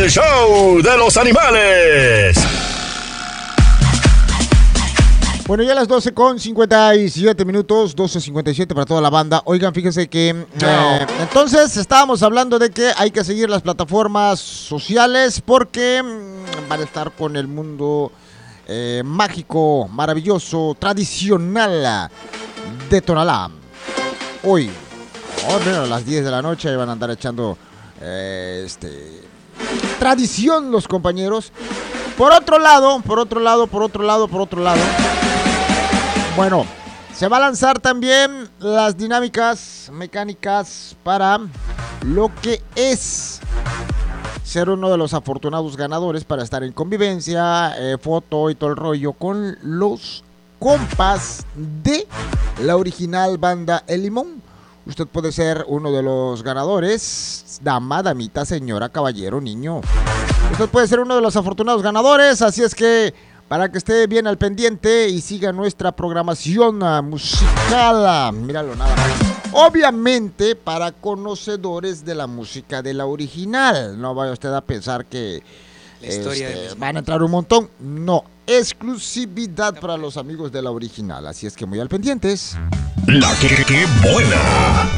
el show de los animales. Bueno, ya a las 12:57, 12:57 para toda la banda. Oigan, fíjense que entonces estábamos hablando de que hay que seguir las plataformas sociales porque van a estar con el mundo mágico, maravilloso, tradicional de Tonalá. Hoy, a las 10 de la noche van a andar echando tradición los compañeros. Por otro lado, bueno, se va a lanzar también las dinámicas mecánicas para lo que es ser uno de los afortunados ganadores para estar en convivencia, foto y todo el rollo con los compas de la original banda El Limón. Usted puede ser uno de los ganadores, dama, damita, señora, caballero, niño. Usted puede ser uno de los afortunados ganadores, así es que para que esté bien al pendiente y siga nuestra programación musical. Míralo, nada más. Obviamente para conocedores de la música de la original. No vaya usted a pensar que van a entrar un montón. No, exclusividad para los amigos de la original. Así es que muy al pendientes. La que buena.